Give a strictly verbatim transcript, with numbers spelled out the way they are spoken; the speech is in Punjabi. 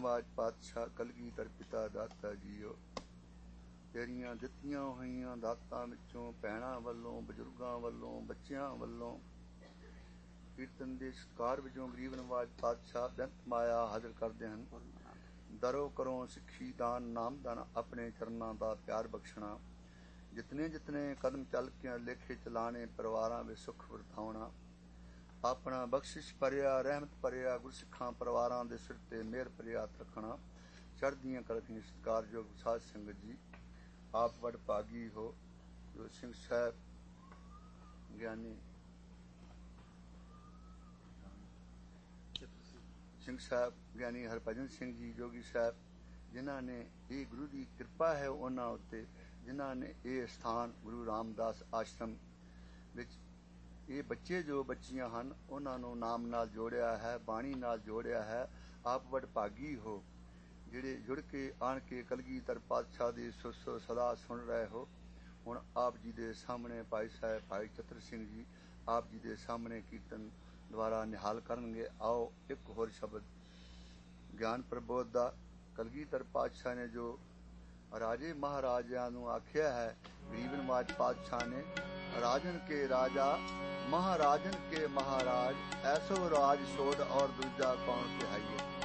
ਨਿਵਾਜ ਪਾਤਸ਼ਾਹ ਕਲਗੀਧਰ ਪਿਤਾ ਦਾਤਾ ਜੀਓ, ਤੇਰੀਆਂ ਦਿੱਤੀਆਂ ਹੋਈਆਂ ਦਾਤਾਂ ਵਿੱਚੋਂ ਭੈਣਾਂ ਵੱਲੋਂ, ਬਜ਼ੁਰਗਾਂ ਵੱਲੋਂ, ਬੱਚਿਆਂ ਵੱਲੋਂ ਕੀਰਤਨ ਦੇ ਸਤਿਕਾਰ ਵਜੋਂ ਗਰੀਬ ਨਿਵਾਜ ਪਾਤਸ਼ਾਹ ਬੇਅੰਤ ਮਾਇਆ ਹਾਜ਼ਰ ਕਰਦੇ ਹਨ। ਦਰੋ ਕਰੋ ਸਿੱਖੀ ਦਾਨ ਨਾਮ ਦਾਨ, ਆਪਣੇ ਚਰਨਾਂ ਦਾ ਪਿਆਰ ਬਖਸ਼ਣਾ, ਜਿਤਨੇ ਜਿਤਨੇ ਕਦਮ ਚੱਲ ਕੇ ਲੇਖੇ ਚਲਾਣੇ, ਪਰਿਵਾਰਾਂ ਵਿੱਚ ਸੁੱਖ ਵਰਤਾਉਣਾ, ਆਪਣਾ ਬਖਸ਼ਿਸ਼ ਭਰਿਆ ਰਹਿਮਤ ਭਰਿਆ ਗੁਰਸਿੱਖਾਂ ਪਰਿਵਾਰਾਂ ਦੇ ਸਿਰ ਤੇ ਮਿਹਰ ਭਰਿਆ ਹੱਥ ਰੱਖਣਾ। ਚੜ੍ਹਦੀਆਂ ਕਲਗੀ ਸਤਿਕਾਰਯੋਗ ਸਾਧ ਸੰਗਤ ਜੀ, ਆਪ ਵਡ ਭਾਗੀ ਹੋ ਜੋ ਸਿੰਘ ਸਾਹਿਬ ਗਿਆਨੀ ਸਿੰਘ ਸਾਹਿਬ ਗਿਆਨੀ ਹਰਭਜਨ ਸਿੰਘ ਜੀ ਜੋਗੀ ਸਾਹਿਬ, ਜਿਨ੍ਹਾਂ ਨੇ ਇਹ ਗੁਰੂ ਦੀ ਕਿਰਪਾ ਹੈ ਉਹਨਾਂ ਉੱਤੇ, ਜਿਨ੍ਹਾਂ ਨੇ ਇਹ ਸਥਾਨ ਗੁਰੂ ਰਾਮਦਾਸ ਆਸ਼ਰਮ ਵਿੱਚ ਇਹ ਬੱਚੇ ਜੋ ਬੱਚੀਆਂ ਹਨ ਉਹਨਾਂ ਨੂੰ ਨਾਮ ਨਾਲ ਜੋੜਿਆ ਹੈ, ਬਾਣੀ ਨਾਲ ਜੋੜਿਆ ਹੈ। ਆਪ ਵਡ ਭਾਗੀ ਹੋ ਜਿਹੜੇ ਜੁੜ ਕੇ ਆਣ ਕੇ ਕਲਗੀਧਰ ਪਾਤਸ਼ਾਹ ਦੀ ਸੁਰ ਸਦਾ ਸੁਣ ਰਹੇ ਹੋ। ਹੁਣ ਆਪ ਜੀ ਦੇ ਸਾਹਮਣੇ ਭਾਈ ਸਾਹਿਬ ਭਾਈ ਚਤਰ ਸਿੰਘ ਜੀ ਆਪ ਜੀ ਦੇ ਸਾਹਮਣੇ ਕੀਰਤਨ ਦੁਆਰਾ ਨਿਹਾਲ ਕਰਨਗੇ। ਆਓ ਇੱਕ ਹੋਰ ਸ਼ਬਦ ਗਿਆਨ ਪ੍ਰਬੋਧ ਦਾ। ਕਲਗੀਧਰ ਪਾਤਸ਼ਾਹ ਨੇ ਜੋ ਰਾਜੇ ਮਹਾਰਾਜਿਆਂ ਨੂੰ ਆਖਿਆ ਹੈ, ਗਰੀਬ ਨਿਵਾਜ ਪਾਤਸ਼ਾਹ ਨੇ ਰਾਜਨ ਕੇ ਰਾਜਾ महाराजन के महाराज, ऐसो राज छोड़ और दूजा कौन कहाइए।